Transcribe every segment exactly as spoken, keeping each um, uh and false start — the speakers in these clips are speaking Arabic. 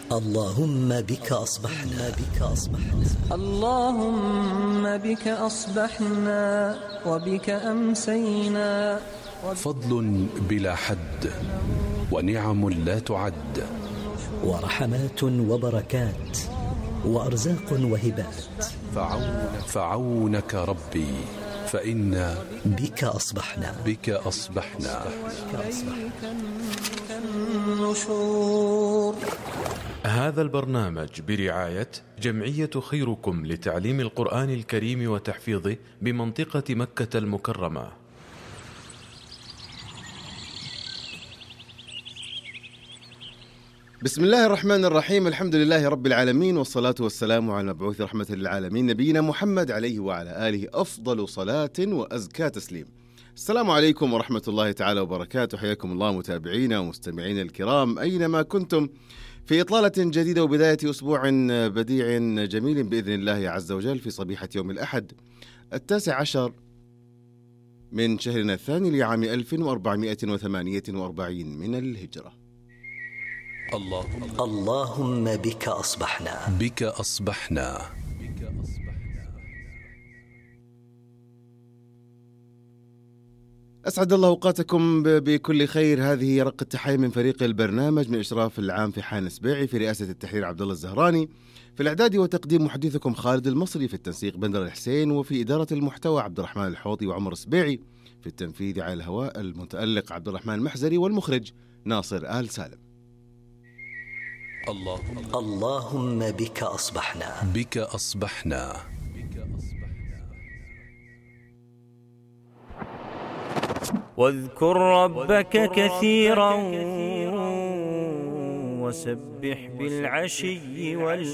اللهم بك أصبحنا بك أصبحنا اللهم بك أصبحنا وبك أمسينا. فضل بلا حد ونعم لا تعد، ورحمات وبركات وأرزاق وهبات. فعونك, فعونك ربي فإنا بك أصبحنا بك أصبحنا النشور. هذا البرنامج برعاية جمعية خيركم لتعليم القرآن الكريم وتحفيظه بمنطقة مكة المكرمة. بسم الله الرحمن الرحيم، الحمد لله رب العالمين، والصلاة والسلام على المبعوث رحمة للعالمين نبينا محمد عليه وعلى آله أفضل صلاة وأزكى تسليم. السلام عليكم ورحمة الله تعالى وبركاته، حياكم الله متابعينا ومستمعينا الكرام أينما كنتم في إطلالة جديدة وبداية أسبوع بديع جميل بإذن الله عز وجل في صبيحة يوم الأحد التاسع عشر من شهرنا الثاني لعام ألف وأربعمائة وثمانية وأربعين من الهجرة. اللهم اللهم بك أصبحنا بك أصبحنا أسعد الله أوقاتكم بكل خير. هذه رق التحية من فريق البرنامج من إشراف العام في حان سبيعي، في رئاسة التحرير عبد الله الزهراني، في الإعداد وتقديم محدثكم خالد المصري، في التنسيق بندر الحسين، وفي إدارة المحتوى عبد الرحمن الحوطي وعمر سبيعي، في التنفيذ على الهواء المتألق عبد الرحمن المحزري، والمخرج ناصر آل سالم. اللهم اللهم بك أصبحنا بك أصبحنا واذكر ربك كثيرا وسبح بالعشي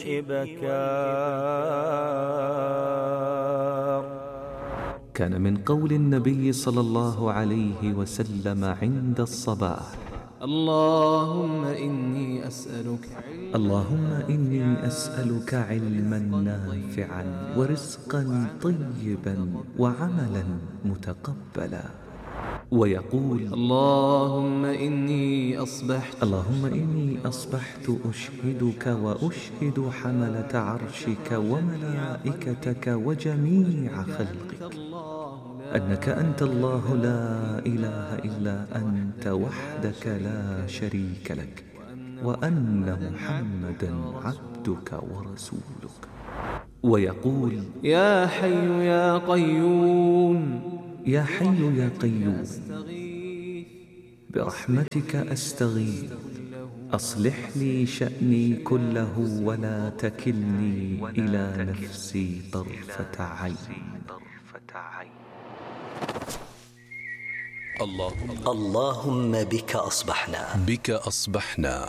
والإبكار. كان من قول النبي صلى الله عليه وسلم عند الصباح: اللهم إني أسألك اللهم إني أسألك علما نافعا ورزقا طيبا وعملا متقبلا. ويقول: اللهم إني أصبحت اللهم إني أصبحت أشهدك وأشهد حملة عرشك وملائكتك وجميع خلقك أنك أنت الله لا إله إلا أنت وحدك لا شريك لك، وأن محمدا عبدك ورسولك. ويقول: يا حي يا قيوم يا حي يا قيوم برحمتك أستغيث، أصلح لي شأني كله ولا تكلني إلى نفسي طرفة عين. اللهم اللهم بك أصبحنا بك أصبحنا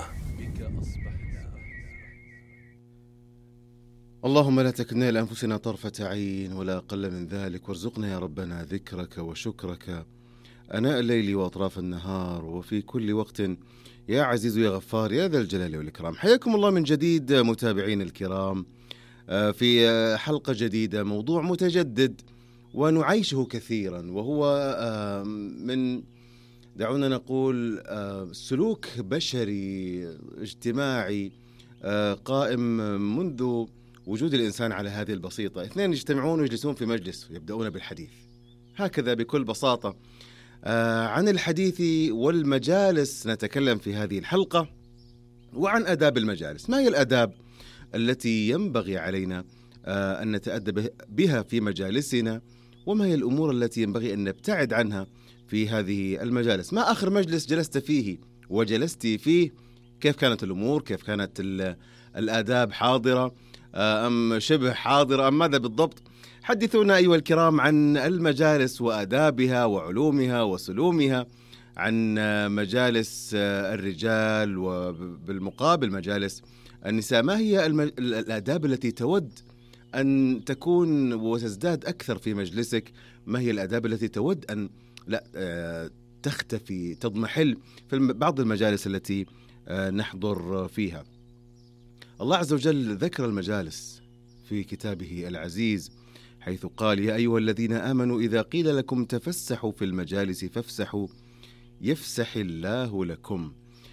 اللهم لا تكلنا إلى أنفسنا طرفة عين ولا أقل من ذلك، وارزقنا يا ربنا ذكرك وشكرك أناء الليل وأطراف النهار وفي كل وقت يا عزيز يا غفار يا ذا الجلال والإكرام. حياكم الله من جديد متابعين الكرام في حلقة جديدة، موضوع متجدد ونعيشه كثيرا، وهو من دعونا نقول سلوك بشري اجتماعي قائم منذ وجود الإنسان على هذه البسيطة. اثنين يجتمعون ويجلسون في مجلس ويبدأون بالحديث هكذا بكل بساطة. عن الحديث والمجالس نتكلم في هذه الحلقة، وعن آداب المجالس. ما هي الآداب التي ينبغي علينا أن نتأدب بها في مجالسنا، وما هي الأمور التي ينبغي أن نبتعد عنها في هذه المجالس؟ ما آخر مجلس جلست فيه وجلست فيه؟ كيف كانت الأمور؟ كيف كانت الآداب؟ حاضرة أم شبه حاضرة أم ماذا بالضبط؟ حدثونا أيها الكرام عن المجالس وآدابها وعلومها وسلومها، عن مجالس الرجال وبالمقابل مجالس النساء. ما هي الآداب التي تود أن تكون وتزداد أكثر في مجلسك؟ ما هي الآداب التي تود أن لا تختفي تضمحل في بعض المجالس التي نحضر فيها؟ الله عز وجل ذكر المجالس في كتابه العزيز، حيث قال: يا أيها الذين آمنوا إذا قيل لكم تفسحوا في المجالس فافسحوا يفسح الله لكم.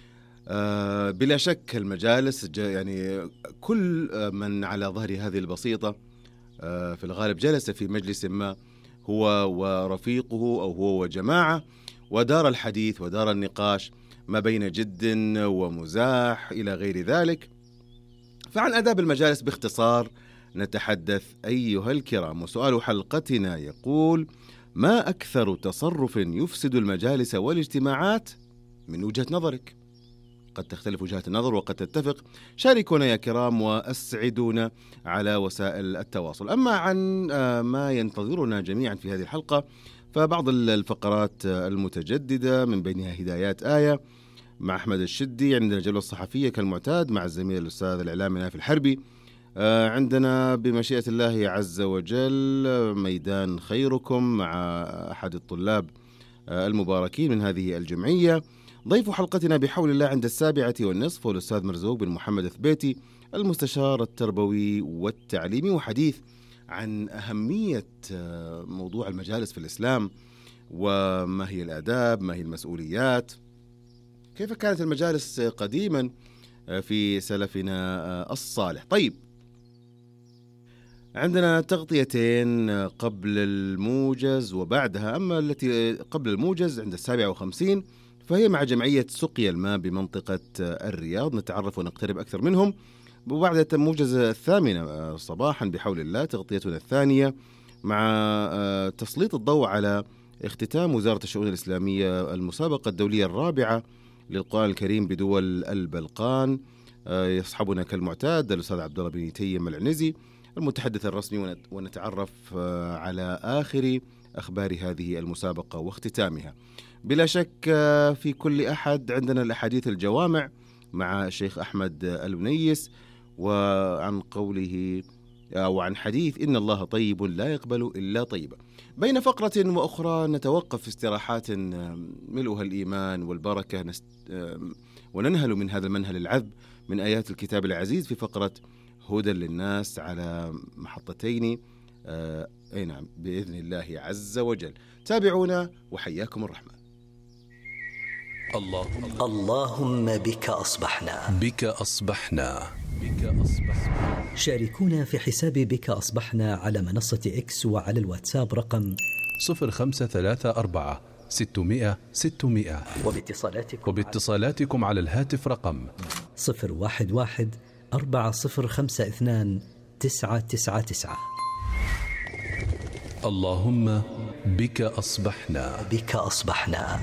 آه بلا شك المجالس يعني كل من على ظهر هذه البسيطة آه في الغالب جلس في مجلس ما هو ورفيقه أو هو وجماعة، ودار الحديث ودار النقاش ما بين جد ومزاح إلى غير ذلك. فعن آداب المجالس باختصار نتحدث أيها الكرام، وسؤال حلقتنا يقول: ما أكثر تصرف يفسد المجالس والاجتماعات من وجهة نظرك؟ قد تختلف وجهات النظر وقد تتفق. شاركونا يا كرام وأسعدونا على وسائل التواصل. أما عن ما ينتظرنا جميعا في هذه الحلقة فبعض الفقرات المتجددة من بينها هدايات آية مع أحمد الشدي، عندنا جولة الصحفية كالمعتاد مع الزميل الأستاذ الإعلامي نايف الحربي، عندنا بمشيئة الله عز وجل ميدان خيركم مع أحد الطلاب المباركين من هذه الجمعية. ضيف حلقتنا بحول الله عند السابعة والنصف هو الأستاذ مرزوق بن محمد الثبيتي المستشار التربوي والتعليمي، وحديث عن أهمية موضوع المجالس في الإسلام، وما هي الآداب، ما هي المسؤوليات، كيف كانت المجالس قديما في سلفنا الصالح. طيب، عندنا تغطيتين قبل الموجز وبعدها. أما التي قبل الموجز عند السابعة وخمسين فهي مع جمعية سقيا الماء بمنطقة الرياض، نتعرف ونقترب أكثر منهم. وبعد الموجز الثامنة صباحا بحول الله تغطيتنا الثانية مع تسليط الضوء على اختتام وزارة الشؤون الإسلامية المسابقة الدولية الرابعة للقرآن الكريم بدول البلقان. يصحبنا كالمعتاد الأستاذ عبد الله بن تيم العنزي المتحدث الرسمي، ونتعرف على آخر أخبار هذه المسابقة واختتامها. بلا شك في كل أحد عندنا الأحاديث الجوامع مع الشيخ أحمد الونيس، وعن قوله أو عن حديث إن الله طيب لا يقبل إلا طيبا. بين فقرة وأخرى نتوقف في استراحات ملؤها الإيمان والبركة نست... وننهل من هذا المنهل العذب من آيات الكتاب العزيز في فقرة هدى للناس على محطتين آه... أي نعم بإذن الله عز وجل. تابعونا وحياكم الرحمن. اللهم اللهم بك أصبحنا بك أصبحنا بك أصبحنا. شاركونا في حساب بك أصبحنا على منصة إكس وعلى الواتساب رقم صفر خمسة ثلاثة أربعة ستمائة ستمائة، وباتصالاتكم وباتصالاتكم على الهاتف رقم صفر واحد واحد أربعة صفر خمسة اثنان تسعة تسعة تسعة. اللهم بك أصبحنا بك أصبحنا.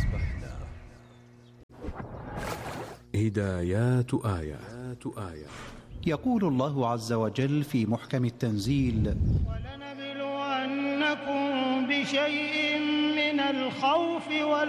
هدايات آية. آية يقول الله عز وجل في محكم التنزيل: ولنبلونكم بشيء من الخوف وال